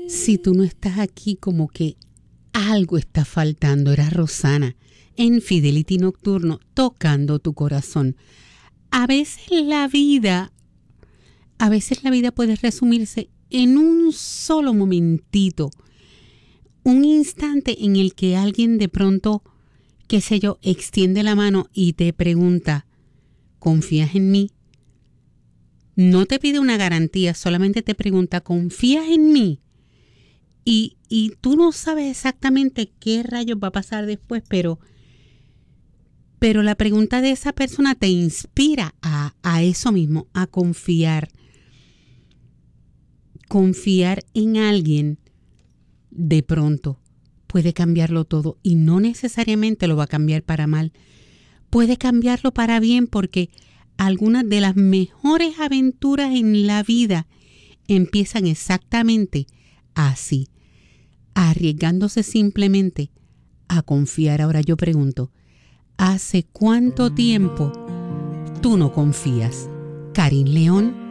Si tú no estás aquí, como que algo está faltando. Era Rosana en Fidelity Nocturno, tocando tu corazón. A veces la vida puede resumirse en un solo momentito, un instante en el que alguien de pronto, qué sé yo, extiende la mano y te pregunta, ¿confías en mí? No te pide una garantía, solamente te pregunta, ¿confías en mí? Y tú no sabes exactamente qué rayos va a pasar después, pero la pregunta de esa persona te inspira a eso mismo, a confiar. Confiar en alguien de pronto puede cambiarlo todo y no necesariamente lo va a cambiar para mal. Puede cambiarlo para bien porque algunas de las mejores aventuras en la vida empiezan exactamente así, arriesgándose simplemente a confiar. Ahora yo pregunto, ¿hace cuánto tiempo tú no confías? Karin León.